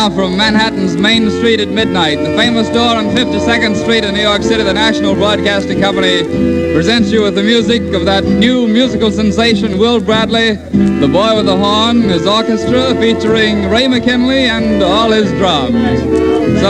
now from Manhattan's Main Street at midnight, the famous door on 52nd Street in New York City, the National Broadcasting Company presents you with the music of that new musical sensation, Will Bradley, the boy with the horn, his orchestra featuring Ray McKinley and all his drums. So